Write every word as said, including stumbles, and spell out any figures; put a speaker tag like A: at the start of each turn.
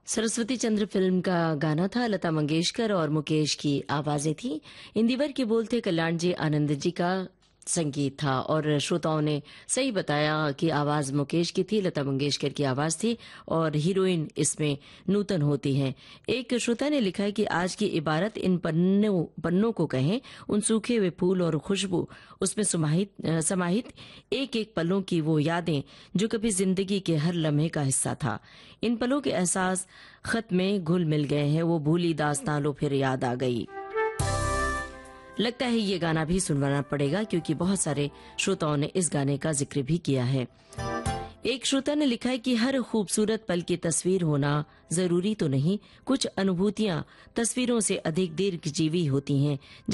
A: सरस्वती चंद्र film का गाना था। लता मंगेशकर और मुकेश की आवाजें थी। इंदिवर के बोल थे कल्याण जी आनंद जी का संगीत था और श्रोताओं ने सही बताया कि आवाज मुकेश की थी, लता मंगेशकर की आवाज थी और हीरोइन इसमें नूतन होती हैं। एक श्रोता ने लिखा है कि आज की इबारत इन पन्नों पन्नों को कहें, उन सूखे हुए फूल और खुशबू, उसमें समाहित समाहित एक एक पलों की वो यादें जो कभी जिंदगी के हर लम्हे का हिस्सा था। इन पलों के एहसास खत में घुल मिल गए हैं, वो भूली दास्तां लो फिर याद आ गई। लगता है ये गाना भी सुनवाना पड़ेगा क्योंकि बहुत सारे श्रोताओं ने इस गाने का जिक्र भी किया है। एक श्रोता ने लिखा है कि हर खूबसूरत पल की तस्वीर होना जरूरी तो नहीं, कुछ अनुभूतियां तस्वीरों से अधिक दीर्घजीवी होती हैं।